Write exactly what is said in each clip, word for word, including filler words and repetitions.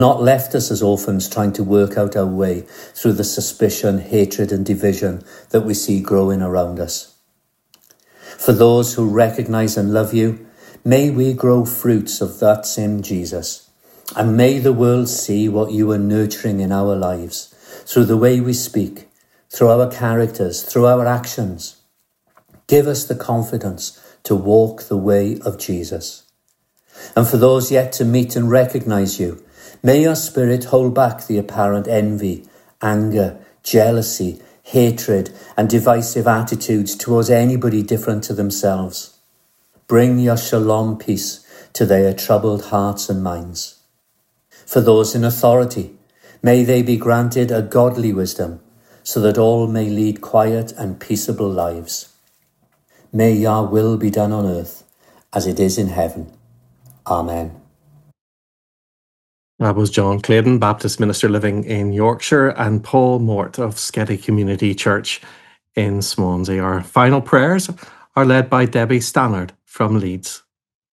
Not left us as orphans trying to work out our way through the suspicion, hatred and division that we see growing around us. For those who recognise and love you, may we grow fruits of that same Jesus, and may the world see what you are nurturing in our lives, through the way we speak, through our characters, through our actions. Give us the confidence to walk the way of Jesus. And for those yet to meet and recognise you, may your Spirit hold back the apparent envy, anger, jealousy, hatred and divisive attitudes towards anybody different to themselves. Bring your shalom peace to their troubled hearts and minds. For those in authority, may they be granted a godly wisdom, so that all may lead quiet and peaceable lives. May your will be done on earth as it is in heaven. Amen. That was John Claydon, Baptist minister living in Yorkshire, and Paul Mort of Sketty Community Church in Swansea. Our final prayers are led by Debbie Stannard from Leeds.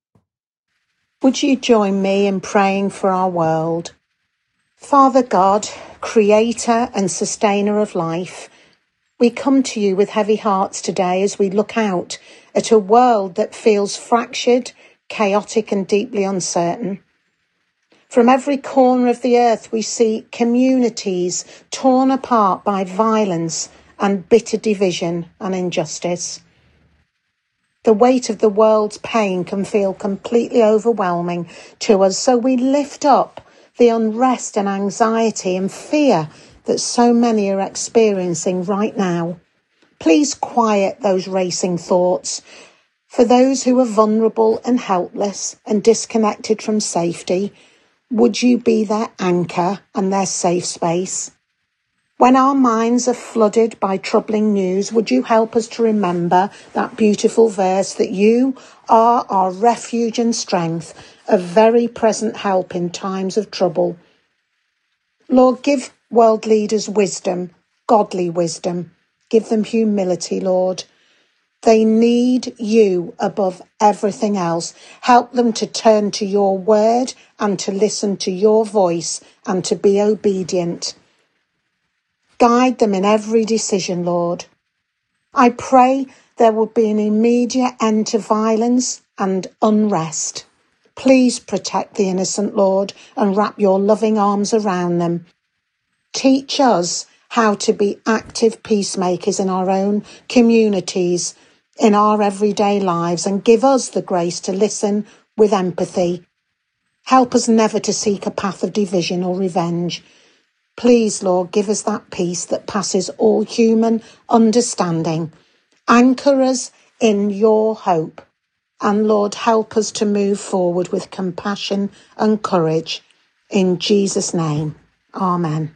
Would you join me in praying for our world? Father God, creator and sustainer of life, we come to you with heavy hearts today as we look out at a world that feels fractured, chaotic and deeply uncertain. From every corner of the earth we see communities torn apart by violence and bitter division and injustice. The weight of the world's pain can feel completely overwhelming to us, so we lift up the unrest and anxiety and fear that so many are experiencing right now. Please quiet those racing thoughts. For those who are vulnerable and helpless and disconnected from safety, would you be their anchor and their safe space? When our minds are flooded by troubling news, would you help us to remember that beautiful verse that you are our refuge and strength, a very present help in times of trouble? Lord, give world leaders wisdom, godly wisdom. Give them humility, Lord. They need you above everything else. Help them to turn to your word and to listen to your voice and to be obedient. Guide them in every decision, Lord. I pray there will be an immediate end to violence and unrest. Please protect the innocent, Lord, and wrap your loving arms around them. Teach us how to be active peacemakers in our own communities, in our everyday lives, and give us the grace to listen with empathy. Help us never to seek a path of division or revenge. Please, Lord, give us that peace that passes all human understanding. Anchor us in your hope. And Lord, help us to move forward with compassion and courage. In Jesus' name, amen.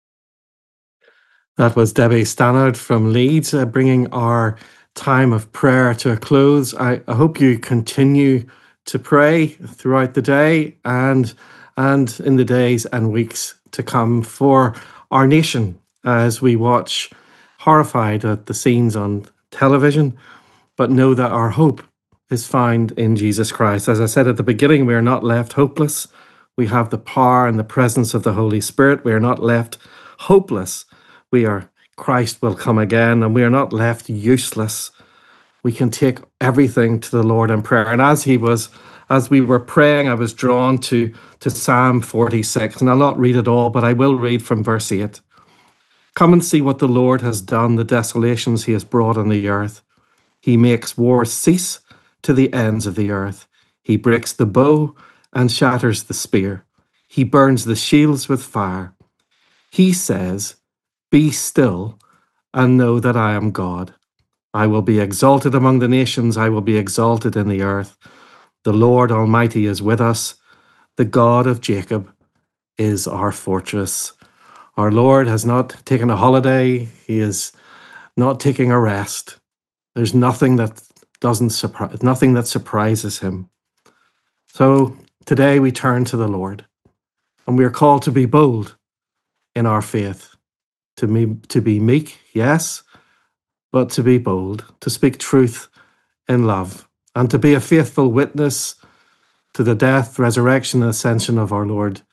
That was Debbie Stannard from Leeds, uh, bringing our time of prayer to a close. I, I hope you continue to pray throughout the day and and in the days and weeks to come for our nation as we watch horrified at the scenes on television, but know that our hope is found in Jesus Christ. As I said at the beginning, we are not left hopeless. We have the power and the presence of the Holy Spirit. We are not left hopeless. We are, Christ will come again, and we are not left useless. We can take everything to the Lord in prayer. And as he was, as we were praying, I was drawn to, to Psalm forty-six, and I'll not read it all, but I will read from verse eight. Come and see what the Lord has done, the desolations he has brought on the earth. He makes war cease to the ends of the earth. He breaks the bow and shatters the spear. He burns the shields with fire. He says, be still and know that I am God. I will be exalted among the nations. I will be exalted in the earth. The Lord Almighty is with us. The God of Jacob is our fortress. Our Lord has not taken a holiday. He is not taking a rest. There's nothing that doesn't surprise, nothing that surprises him. So today we turn to the Lord, and we are called to be bold in our faith. To me, to be meek, yes, but to be bold, to speak truth in love, and to be a faithful witness to the death, resurrection, and ascension of our Lord